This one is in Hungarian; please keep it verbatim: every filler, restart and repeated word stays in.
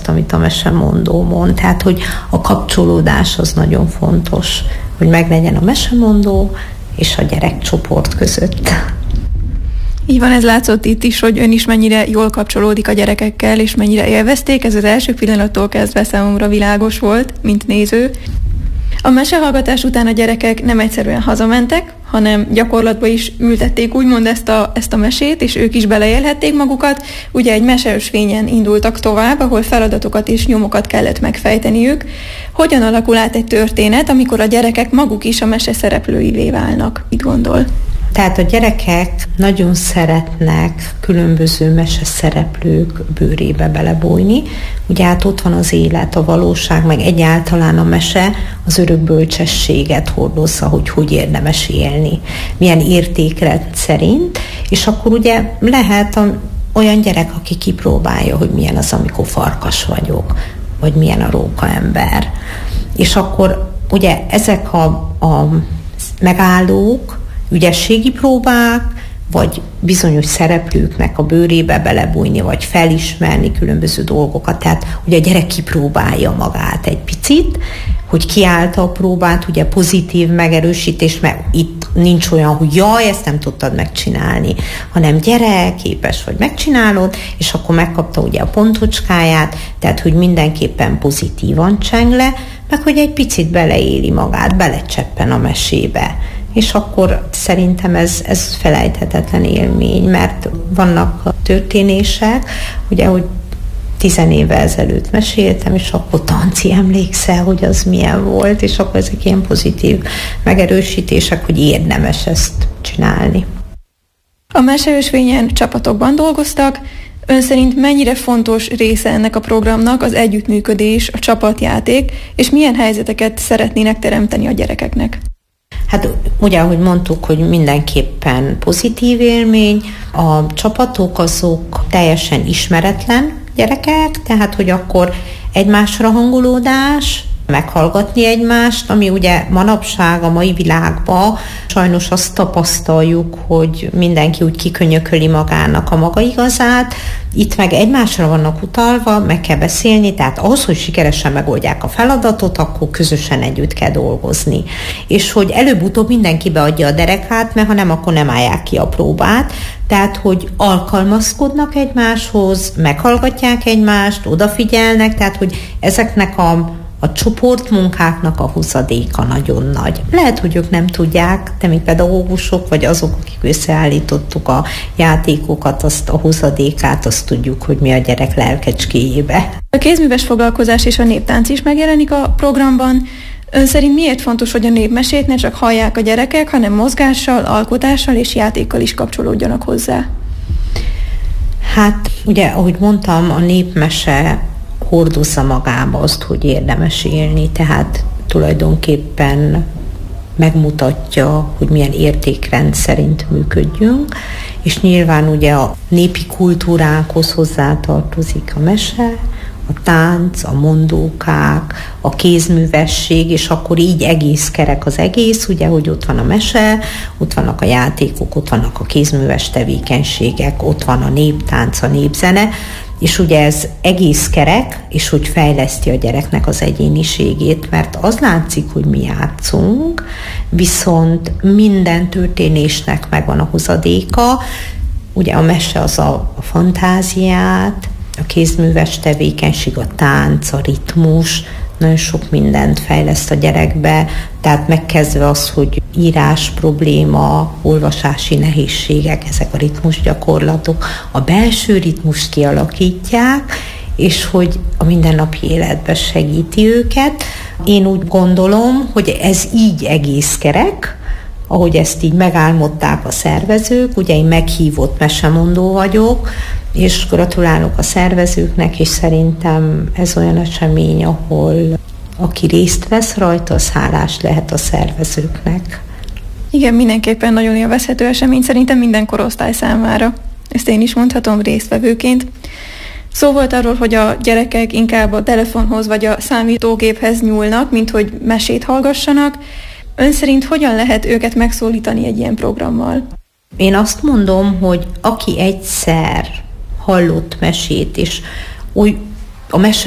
amit a mesemondó mond. Tehát, hogy a kapcsolódás az nagyon fontos, hogy meglegyen a mesemondó és a gyerekcsoport között. Így van, ez látszott itt is, hogy ön is mennyire jól kapcsolódik a gyerekekkel, és mennyire élvezték. Ez az első pillanattól kezdve számomra világos volt, mint néző. A mesehallgatás után a gyerekek nem egyszerűen hazamentek, hanem gyakorlatba is ültették úgymond ezt a, ezt a mesét, és ők is beleélhették magukat. Ugye egy meseösvényen indultak tovább, ahol feladatokat és nyomokat kellett megfejteniük. Hogyan alakul át egy történet, amikor a gyerekek maguk is a mese szereplőivé válnak? Mit gondol? Tehát a gyerekek nagyon szeretnek különböző meseszereplők bőrébe belebújni. Ugye hát ott van az élet, a valóság, meg egyáltalán a mese az örök bölcsességet hordozza, hogy hogy érdemes élni, milyen értékrend szerint, és akkor ugye lehet a, olyan gyerek, aki kipróbálja, hogy milyen az, amikor farkas vagyok, vagy milyen a rókaember. És akkor ugye ezek a, a megállók, ügyességi próbák, vagy bizonyos szereplőknek a bőrébe belebújni, vagy felismerni különböző dolgokat. Tehát ugye a gyerek kipróbálja magát egy picit, hogy kiállta a próbát, ugye pozitív megerősítés, mert itt nincs olyan, hogy jaj, ezt nem tudtad megcsinálni, hanem gyere, képes vagy, megcsinálod, és akkor megkapta ugye a pontocskáját, tehát hogy mindenképpen pozitívan cseng le, meg hogy egy picit beleéli magát, belecseppen a mesébe. És akkor szerintem ez, ez felejthetetlen élmény, mert vannak történések, ugye, hogy tizen évvel ezelőtt meséltem, és akkor Tanci, emlékszel, hogy az milyen volt, és akkor ezek ilyen pozitív megerősítések, hogy érdemes ezt csinálni. A meseösvényen csapatokban dolgoztak. Ön szerint mennyire fontos része ennek a programnak az együttműködés, a csapatjáték, és milyen helyzeteket szeretnének teremteni a gyerekeknek? Hát ugye, ahogy mondtuk, hogy mindenképpen pozitív élmény, a csapatok azok teljesen ismeretlen gyerekek, tehát hogy akkor egymásra hangolódás, meghallgatni egymást, ami ugye manapság a mai világban sajnos azt tapasztaljuk, hogy mindenki úgy kikönyököli magának a maga igazát, itt meg egymásra vannak utalva, meg kell beszélni, tehát ahhoz, hogy sikeresen megoldják a feladatot, akkor közösen együtt kell dolgozni. És hogy előbb-utóbb mindenki beadja a derekát, mert ha nem, akkor nem állják ki a próbát, tehát hogy alkalmazkodnak egymáshoz, meghallgatják egymást, odafigyelnek, tehát hogy ezeknek a A csoportmunkáknak a hozadéka nagyon nagy. Lehet, hogy ők nem tudják, de mi pedagógusok, vagy azok, akik összeállítottuk a játékokat, azt a hozadékát, azt tudjuk, hogy mi a gyerek lelkecskéjébe. A kézműves foglalkozás és a néptánc is megjelenik a programban. Ön szerint miért fontos, hogy a népmesét ne csak hallják a gyerekek, hanem mozgással, alkotással és játékkal is kapcsolódjanak hozzá? Hát, ugye, ahogy mondtam, a népmese hordozza magába azt, hogy érdemes élni, tehát tulajdonképpen megmutatja, hogy milyen értékrend szerint működjünk, és nyilván ugye a népi kultúránkhoz hozzátartozik a mese, a tánc, a mondókák, a kézművesség, és akkor így egész kerek az egész, ugye, hogy ott van a mese, ott vannak a játékok, ott vannak a kézműves tevékenységek, ott van a néptánc, a népzene, és ugye ez egész kerek, és hogy fejleszti a gyereknek az egyéniségét, mert az látszik, hogy mi játszunk, viszont minden történésnek megvan a hozadéka, ugye a mese az a, a fantáziát, a kézműves tevékenység, a tánc, a ritmus, nagyon sok mindent fejleszt a gyerekbe, tehát megkezdve az, hogy írás probléma, olvasási nehézségek, ezek a ritmus gyakorlatok, a belső ritmust kialakítják, és hogy a mindennapi életben segíti őket. Én úgy gondolom, hogy ez így egész kerek, ahogy ezt így megálmodták a szervezők, ugye én meghívott mesemondó vagyok, és gratulálok a szervezőknek, és szerintem ez olyan esemény, ahol aki részt vesz rajta, az hálás lehet a szervezőknek. Igen, mindenképpen nagyon élvezhető esemény, szerintem minden korosztály számára. Ezt én is mondhatom résztvevőként. Szó volt arról, hogy a gyerekek inkább a telefonhoz vagy a számítógéphez nyúlnak, mint hogy mesét hallgassanak. Ön szerint hogyan lehet őket megszólítani egy ilyen programmal? Én azt mondom, hogy aki egyszer hallott mesét, és úgy a mese